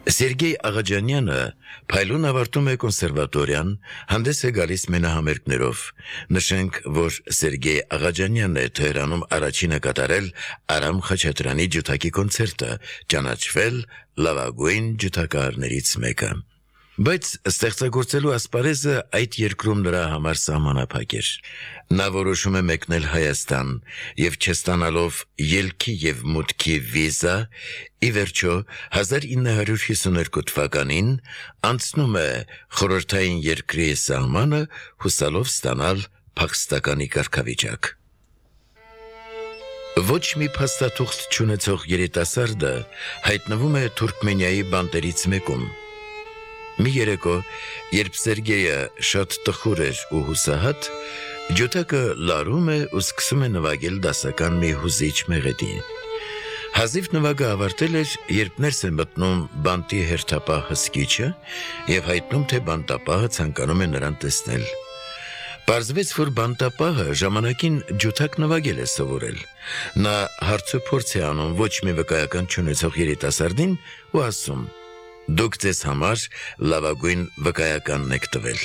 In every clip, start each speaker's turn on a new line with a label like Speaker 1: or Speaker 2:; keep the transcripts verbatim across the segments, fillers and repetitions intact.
Speaker 1: Սերգեյ Աղաջանյանը փայլուն ավարտում է կոնսերվատորիան, հանդես է գալիս մենահամերգներով։ Նշենք, որ Սերգեյ Աղաջանյանն է Թեհրանում առաջինը կատարել Արամ Խաչատրյանի ջութակի կոնցերտը, ճանաչվել լավագույն ջութակահարներից մեկը։ Բայց ստեղծագործելու ասպարեզը այդ երկրում նրա համար սահմանափակ էր։ Նա որոշում է մեկնել Հայաստան եւ չստանալով ելքի եւ մուտքի վիզա, ի վերջո հազար ինը հարյուր հիսուներկու թվականին անցնում է խորհրդային երկրի սահմանը, հուսալով ստանալ փախստականի կարգավիճակ։ Ոչ մի փաստաթուղթ չունեցող երիտասարդը հայտնվում է Թուրքմենիայի բանտերից մեկում։ Մի երեկո, երբ Սերգեյը շատ տխուր էր ու հուսահատ, ջութակը լարում է ու սկսում է նվագել դասական մի հուզիչ մեղեդի։ Հազիվ նվագը ավարտել էր, երբ ներս է մտնում բանտի հերթապահ հսկիչը և հայտնում, թե բանտապահը ցանկանում է նրան տեսնել։ Պարզվեց, որ բանտապահը ժամանակին ջութակ նվագել է սովորել։ Նա հարցուփորձ է անում ոչ մի վկայական չունեցող երիտասարդին ու ասում. «Դուք ձեզ համար լավագույն վկայականն եք տվել»։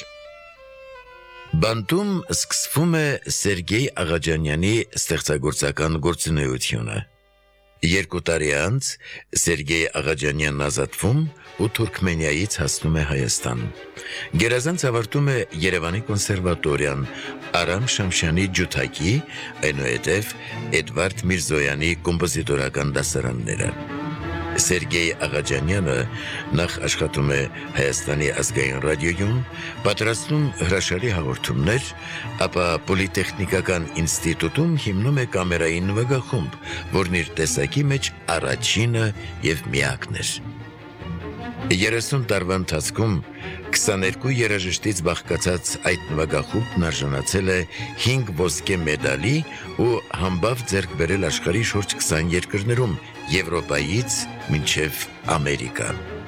Speaker 1: Բանտում սկսվում է Սերգեյ Աղաջանյանի ստեղծագործական գործունեությունը։ Երկու տարի անց Սերգեյ Աղաջանյանն ազատվում ու Թուրքմենիայից հասնում է Հայաստան։ Գերազանց ավարտում է Երևանի կոնսերվատորիան, Արամ Շամշյանի ջութակի, այնուհետև Էդվարդ Միրզոյանի կոմպոզիտորական դասարանները։ Սերգեյ Աղաջանյանը նախ աշխատում է Հայաստանի ազգային ռադիոյում, պատրաստում հրաշալի հաղորդումներ, ապա Պոլիտեխնիկական ինստիտուտում հիմնում է կամերային նվագախումբ, որն իր տեսակի մեջ առաջինը և միակն էր։ երեսուն տարվա ընթացքում քսաներկու երաժշտից բաղկացած այդ նվագախումբն արժանացել է հինգ ոսկե մեդալի ու համբավ ձեռք բերել աշխարհի շուրջ քսան երկրներում, Եվրոպայից մինչև Ամերիկա։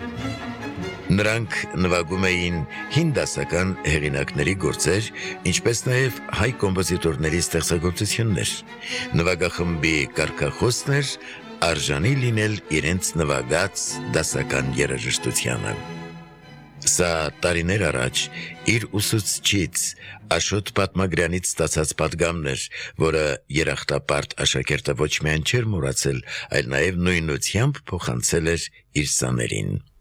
Speaker 1: Նրանք նվագում էին հին դասական հեղինակների գործեր, ինչպես նաև հայ կոմպոզիտորների ստեղծագործություններ։ Նվագախմբի կարգախոսն էր արժանի լինել իրենց նվագած դասական երաժշտությանը։ Սա տարիներ առաջ իր ուսուցչից Աշոտ Պատմագրյանից ստացած պատգամն էր, որը երախտապարտ աշակերտը ոչ միայն չէր մոռացել, այլ նաև նույնությամբ փոխանցել էր իր սաներին։